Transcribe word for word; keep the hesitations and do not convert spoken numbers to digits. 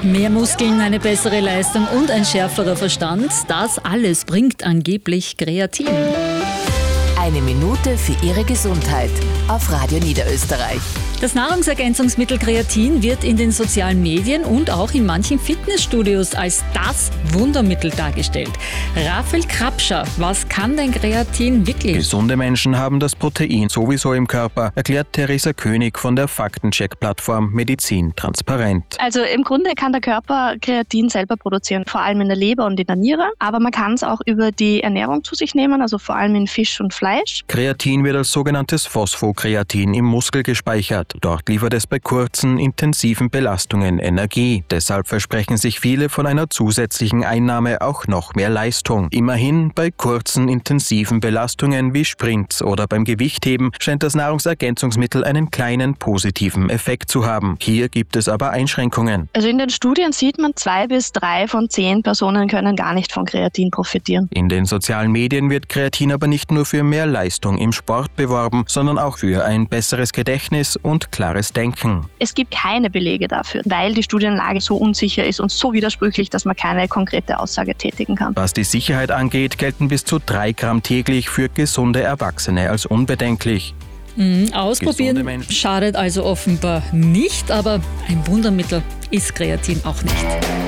Mehr Muskeln, eine bessere Leistung und ein schärferer Verstand, das alles bringt angeblich Kreatin. Eine Minute für Ihre Gesundheit auf Radio Niederösterreich. Das Nahrungsergänzungsmittel Kreatin wird in den sozialen Medien und auch in manchen Fitnessstudios als das Wundermittel dargestellt. Raphael Krapscher, was kann denn Kreatin wirklich? Gesunde Menschen haben das Protein sowieso im Körper, erklärt Theresa König von der Faktencheck-Plattform Medizin Transparent. Also im Grunde kann der Körper Kreatin selber produzieren, vor allem in der Leber und in der Niere. Aber man kann es auch über die Ernährung zu sich nehmen, also vor allem in Fisch und Fleisch. Kreatin wird als sogenanntes Phosphokreatin im Muskel gespeichert. Dort liefert es bei kurzen, intensiven Belastungen Energie. Deshalb versprechen sich viele von einer zusätzlichen Einnahme auch noch mehr Leistung. Immerhin, bei kurzen, intensiven Belastungen wie Sprints oder beim Gewichtheben scheint das Nahrungsergänzungsmittel einen kleinen positiven Effekt zu haben. Hier gibt es aber Einschränkungen. Also in den Studien sieht man, zwei bis drei von zehn Personen können gar nicht von Kreatin profitieren. In den sozialen Medien wird Kreatin aber nicht nur für mehr Leistung im Sport beworben, sondern auch für ein besseres Gedächtnis und klares Denken. Es gibt keine Belege dafür, weil die Studienlage so unsicher ist und so widersprüchlich, dass man keine konkrete Aussage tätigen kann. Was die Sicherheit angeht, gelten bis zu drei Gramm täglich für gesunde Erwachsene als unbedenklich. Mhm, ausprobieren schadet also offenbar nicht, aber ein Wundermittel ist Kreatin auch nicht.